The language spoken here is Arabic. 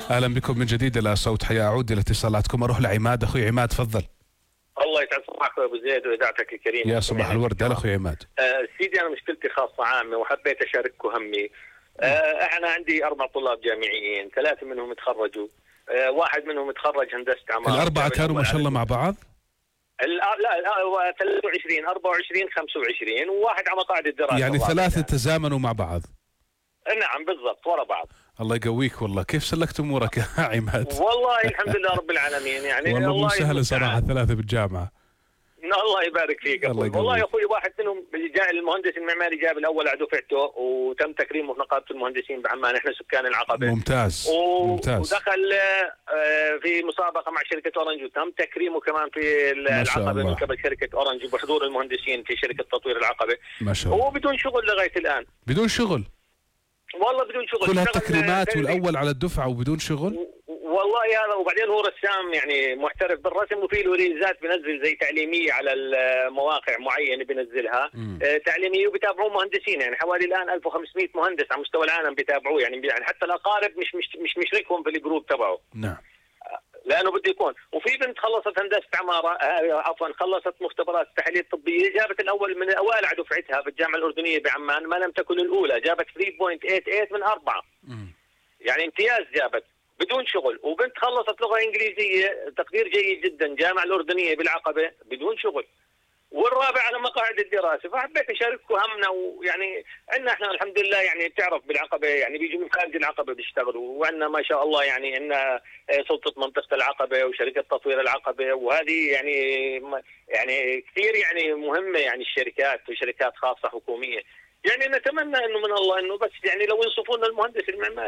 اهلا بكم من جديد الى صوت حياة. اعود الى اتصالاتكم، اروح لعماد. اخوي عماد تفضل. الله يسعد صباحك يا ابو زيد واذاعتك الكريمه. يا صباح الورد على اخوي عماد. سيدي انا مشكلتي خاصه عامه وحبيت اشارككم همي. انا عندي 4 طلاب جامعيين، 3 منهم تخرجوا، واحد منهم تخرج هندسه عماره. الاربعه كانوا ما شاء الله مع بعض؟ لا هو 23 24 25 وواحد على مقاعد الدراسه. يعني 3 تزامنوا مع بعض؟ نعم بالضبط ورا بعض. الله يقويك والله. كيف سلكت امورك يا عماد؟ والله الحمد لله رب العالمين. يعني والله مو سهل صراحه 3 بالجامعه. الله يبارك فيك اخوي. والله يا اخوي واحد منهم جاء المهندس المعماري جاب الاول على دفعته وتم تكريمه في نقابه المهندسين بعمان، احنا سكان العقبه. ممتاز ممتاز. ودخل في مسابقه مع شركه اورنج وتم تكريمه كمان في العقبه من قبل شركه اورنج وبحضور المهندسين في شركه تطوير العقبه. ما شاء الله. هو بدون شغل لغايه الان. بدون شغل؟ والله بدون شغل. كلها تكريمات والاول على الدفعه وبدون شغل؟ والله هذا. وبعدين هو رسام يعني محترف بالرسم وفي له ريلزات بنزل زي تعليميه على المواقع معينه بنزلها تعليميه وبيتابعوه مهندسين. يعني حوالي الان 1500 مهندس على مستوى العالم بيتابعوه. يعني حتى الاقارب مش مشركهم في الجروب تبعه. نعم. لانه بده يكون. وفي بنت خلصت هندسه عماره عفوا خلصت مختبرات التحاليل الطبيه، جابت الاول من الاوائل على دفعتها في الجامعه الاردنيه بعمان، ما لم تكن الاولى، جابت 3.88 من 4. يعني امتياز جابت بدون شغل. وبنت خلصت لغه انجليزيه تقدير جيد جدا جامعه الاردنيه بالعقبه بدون شغل. والرابع على مقاعد الدراسه. فحبيت اشارككم همنا. ويعني عندنا احنا الحمد لله يعني بتعرف بالعقبه يعني بيجوا من خارج العقبه بيشتغلوا، وعندنا ما شاء الله يعني عندنا سلطه منطقه العقبه وشركه تطوير العقبه، وهذه يعني كثير يعني مهمه يعني الشركات وشركات خاصه حكوميه. يعني نتمنى انه من الله انه بس يعني لو ينصفونا المهندس المعماري